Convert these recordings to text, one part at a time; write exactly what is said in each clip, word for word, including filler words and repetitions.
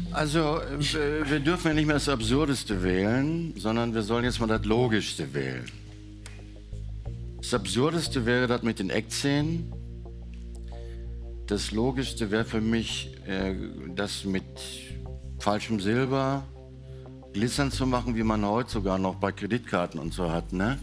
Also, äh, wir dürfen ja nicht mehr das Absurdeste wählen, sondern wir sollen jetzt mal das Logischste wählen. Das Absurdeste wäre das mit den Eckzähnen. Das Logischste wäre für mich, äh, das mit falschem Silber glitzern zu machen, wie man heute sogar noch bei Kreditkarten und so hat, ne?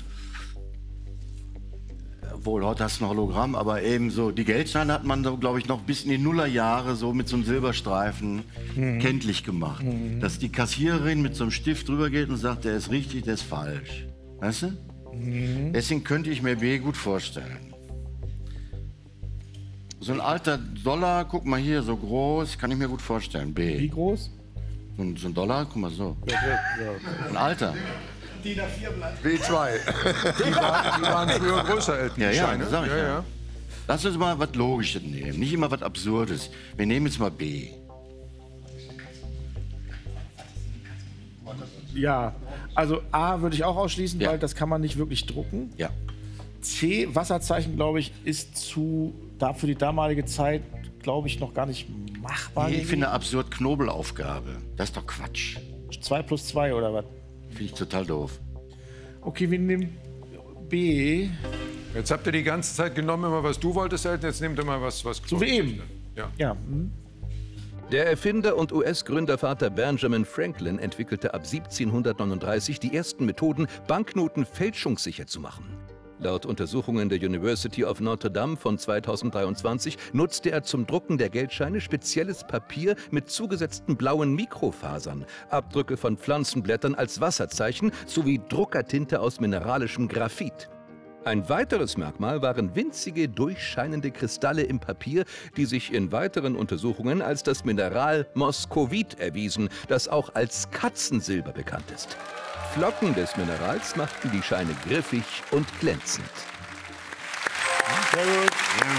Obwohl, heute hast du ein Hologramm, aber eben so, die Geldscheine hat man, so, glaube ich, noch bis in die Nullerjahre so mit so einem Silberstreifen mhm. kenntlich gemacht. Mhm. Dass die Kassiererin mit so einem Stift drüber geht und sagt, der ist richtig, der ist falsch. Weißt du? Mhm. Deswegen könnte ich mir B gut vorstellen. So ein alter Dollar, guck mal hier, so groß, kann ich mir gut vorstellen, B. Wie groß? So ein, so ein Dollar, guck mal so. Ja, ja, ja. Ein alter. D I N A vier Blatt. B zwei. Die, war, die waren früher größer, Elton. Ja, ja, Scheine. das sag ich ja, ja. ja. Lass uns mal was Logisches nehmen, nicht immer was Absurdes. Wir nehmen jetzt mal B. Ja, also A würde ich auch ausschließen, Ja. weil das kann man nicht wirklich drucken. Ja. C, Wasserzeichen, glaube ich, ist zu, da für die damalige Zeit, glaube ich, noch gar nicht machbar. Nee, ich finde absurd Knobelaufgabe. Das ist doch Quatsch. zwei plus zwei oder was? Finde ich total doof. Okay, wir nehmen B. Jetzt habt ihr die ganze Zeit genommen, immer was du wolltest, Elton. Jetzt nehmt ihr mal was, was So wie eben. Ja. Ja. Hm. Der Erfinder und U S-Gründervater Benjamin Franklin entwickelte ab siebzehnhundertneununddreißig die ersten Methoden, Banknoten fälschungssicher zu machen. Laut Untersuchungen der University of Notre Dame von zweitausenddreiundzwanzig nutzte er zum Drucken der Geldscheine spezielles Papier mit zugesetzten blauen Mikrofasern, Abdrücke von Pflanzenblättern als Wasserzeichen sowie Druckertinte aus mineralischem Graphit. Ein weiteres Merkmal waren winzige, durchscheinende Kristalle im Papier, die sich in weiteren Untersuchungen als das Mineral Moskovit erwiesen, das auch als Katzensilber bekannt ist. Flocken des Minerals machten die Scheine griffig und glänzend. Sehr gut.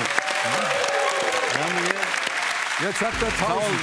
Jetzt habt ihr tausend.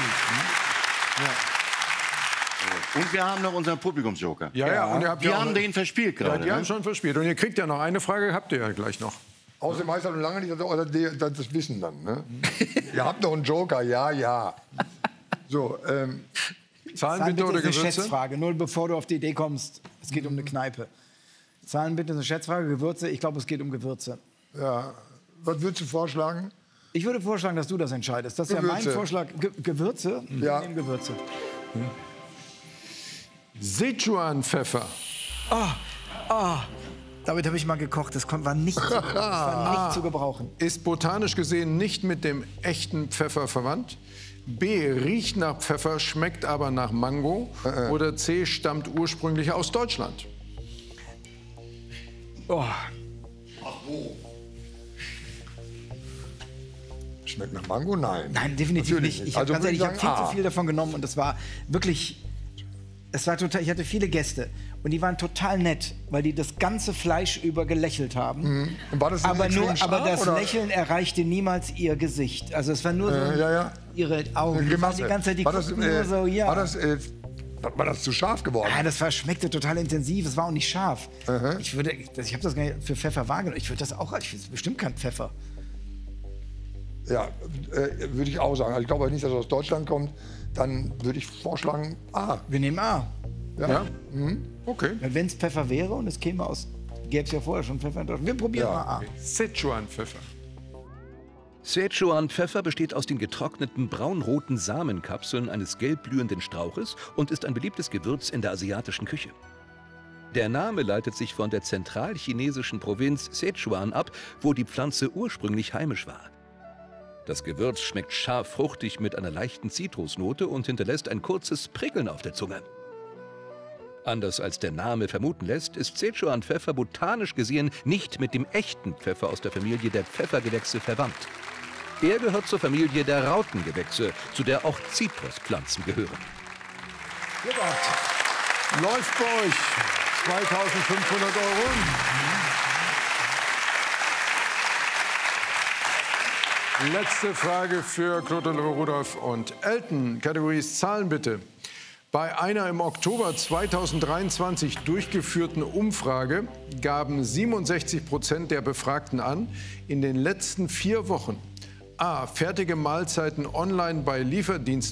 Und wir haben noch unseren Publikumsjoker. Ja, ja. Und ihr habt Wir ja auch haben noch- den verspielt Ja, gerade. die ne? haben schon verspielt. Und ihr kriegt ja noch eine Frage, habt ihr ja gleich noch. Außerdem heißt das noch lange nicht, dass oder die, dass das Wissen dann. Ne? Ihr habt noch einen Joker, ja, ja. So, ähm, Zahlen Zahlen bitte oder ist eine Gewürze? Schätzfrage, nur bevor du auf die Idee kommst. Es geht um eine Kneipe. Zahlen bitte ist eine Schätzfrage, Gewürze. Ich glaube, es geht um Gewürze. ja. Was würdest du vorschlagen? Ich würde vorschlagen, dass du das entscheidest. Das ist ja mein Gewürze. Vorschlag. Ge Gewürze? Ja. Wir nehmen Gewürze. Sichuan-Pfeffer. Damit habe ich mal gekocht. Das kon- war nicht, zu, das war nicht zu gebrauchen. Ist botanisch gesehen nicht mit dem echten Pfeffer verwandt. B. Riecht nach Pfeffer, schmeckt aber nach Mango. Oder C. Stammt ursprünglich aus Deutschland. Oh, Schmeckt nach Mango? Nein. nein, definitiv Natürlich nicht. nicht. Ich habe Also ganz würde ehrlich, ich ich hab sagen viel A. zu viel davon genommen und das war wirklich. Es war total, ich hatte viele Gäste und die waren total nett, weil die das ganze Fleisch über gelächelt haben. Und war das Aber, extrem nur, aber scharf, das oder? Lächeln erreichte niemals ihr Gesicht. Also es war nur so Äh, ja, ja. ihre Augen. Die, waren Grimasse. die ganze Zeit, die war, das, guckten äh, nur so, ja. war, das, äh, war das zu scharf geworden? Ja, das war, schmeckte total intensiv, es war auch nicht scharf. Ich würde, das, ich habe das gar nicht für Pfeffer wahrgenommen. Ich würde das auch, ich finde bestimmt kein Pfeffer. Ja, äh, würde ich auch sagen. Also ich glaube nicht, dass er aus Deutschland kommt. Dann würde ich vorschlagen A. Wir nehmen A. Ja. Ja? Okay. Wenn es Pfeffer wäre und es käme aus, gäbe es ja vorher schon Pfeffer in Deutschland. Wir probieren Ja. mal A. Sichuan-Pfeffer. Szechuan-Pfeffer besteht aus den getrockneten braunroten Samenkapseln eines gelbblühenden Strauches und ist ein beliebtes Gewürz in der asiatischen Küche. Der Name leitet sich von der zentralchinesischen Provinz Szechuan ab, wo die Pflanze ursprünglich heimisch war. Das Gewürz schmeckt scharf-fruchtig mit einer leichten Zitrusnote und hinterlässt ein kurzes Prickeln auf der Zunge. Anders als der Name vermuten lässt, ist Szechuan-Pfeffer botanisch gesehen nicht mit dem echten Pfeffer aus der Familie der Pfeffergewächse verwandt. Er gehört zur Familie der Rautengewächse, zu der auch Zitruspflanzen gehören. Läuft bei euch. zweitausendfünfhundert Euro. Letzte Frage für Claude Rudolph und Elton. Kategorie ist Zahlen bitte. Bei einer im Oktober zweitausenddreiundzwanzig durchgeführten Umfrage gaben siebenundsechzig Prozent der Befragten an, in den letzten vier Wochen A. fertige Mahlzeiten online bei Lieferdiensten